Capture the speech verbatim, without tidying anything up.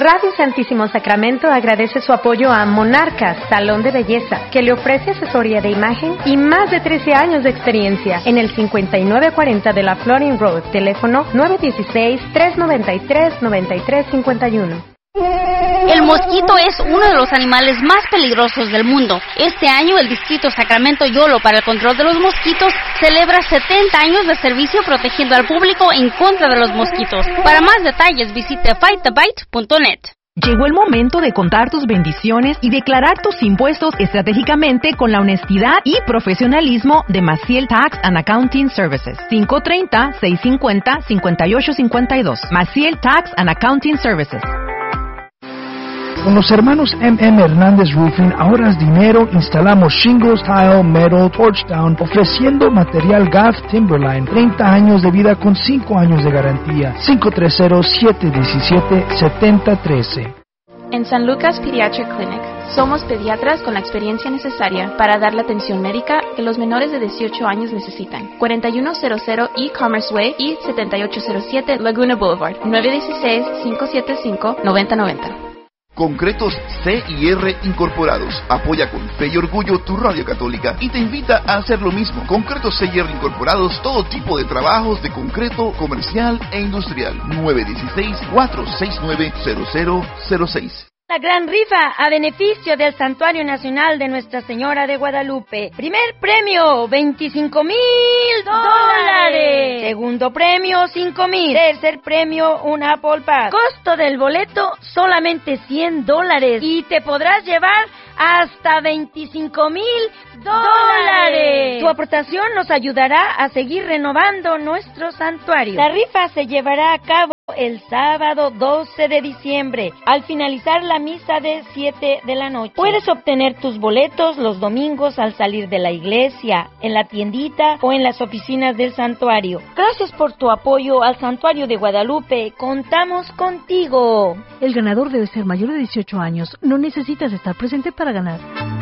Radio Santísimo Sacramento agradece su apoyo a Monarcas, Salón de Belleza, que le ofrece asesoría de imagen y más de trece años de experiencia en el cincuenta y nueve cuarenta de la Florin Road, teléfono nueve uno seis, tres nueve tres, nueve tres cinco uno. El mosquito es uno de los animales más peligrosos del mundo. Este año el Distrito Sacramento Yolo para el Control de los Mosquitos celebra setenta años de servicio protegiendo al público en contra de los mosquitos. Para más detalles visite fight the bite punto net. Llegó el momento de contar tus bendiciones y declarar tus impuestos estratégicamente con la honestidad y profesionalismo de Maciel Tax and Accounting Services. cinco tres cero, seis cinco cero, cinco ocho cinco dos. Maciel Tax and Accounting Services. Con los hermanos M M Hernández Roofing ahorras dinero, instalamos shingles, tile, metal, torch down, ofreciendo material G A F Timberline, treinta años de vida con cinco años de garantía. cinco tres cero, siete uno siete, siete cero uno tres. En San Lucas Pediatric Clinic somos pediatras con la experiencia necesaria para dar la atención médica que los menores de dieciocho años necesitan. cuarenta y uno cero cero E-Commerce Way y setenta y ocho cero siete Laguna Boulevard, nueve uno seis, cinco siete cinco, nueve cero nueve cero. Concretos C y R Incorporados. Apoya con fe y orgullo tu radio católica y te invita a hacer lo mismo. Concretos C y R Incorporados, todo tipo de trabajos de concreto comercial e industrial. nueve uno seis, cuatro seis nueve, cero cero cero seis. La gran rifa a beneficio del Santuario Nacional de Nuestra Señora de Guadalupe. Primer premio, veinticinco mil dólares. Segundo premio, cinco mil. Tercer premio, un Apple Pass. Costo del boleto, solamente cien dólares. Y te podrás llevar hasta veinticinco mil dólares. Tu aportación nos ayudará a seguir renovando nuestro santuario. La rifa se llevará a cabo el sábado doce de diciembre, al finalizar la misa de siete de la noche. Puedes obtener tus boletos los domingos al salir de la iglesia, en la tiendita o en las oficinas del santuario. Gracias por tu apoyo al Santuario de Guadalupe. Contamos contigo. El ganador debe ser mayor de dieciocho años. No necesitas estar presente para ganar.